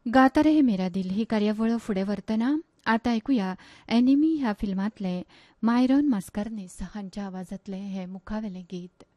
गाता रहे मेरा दिल ही कार्यावळ फुडें व्हरतना आतां ऐकुया एनिमी ह्या फिल्मांतले मायरन मास्कारेन्हस हांच्या आवाजांतले हे मुखावेलें गीत.